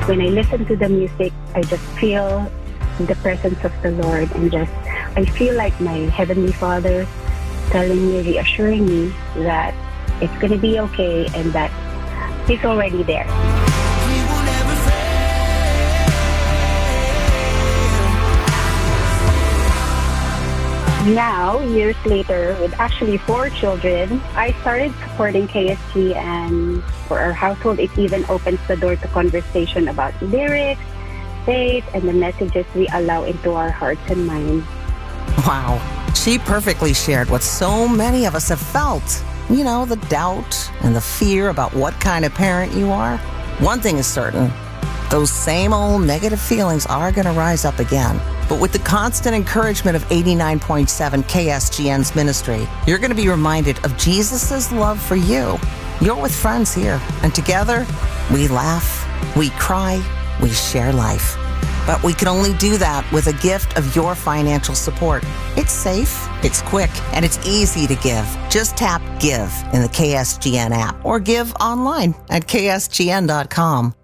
when I listen to the music, I just feel the presence of the Lord, and I feel like my Heavenly Father telling me, reassuring me that it's going to be okay and that He's already there. Now, years later, with actually 4 children, I started supporting KSG, and for our household, it even opens the door to conversation about lyrics, faith, and the messages we allow into our hearts and minds. Wow. She perfectly shared what so many of us have felt. You know, the doubt and the fear about what kind of parent you are. One thing is certain. Those same old negative feelings are going to rise up again. But with the constant encouragement of 89.7 KSGN's ministry, you're going to be reminded of Jesus' love for you. You're with friends here, and together, we laugh, we cry, we share life. But we can only do that with a gift of your financial support. It's safe, it's quick, and it's easy to give. Just tap Give in the KSGN app or give online at ksgn.com.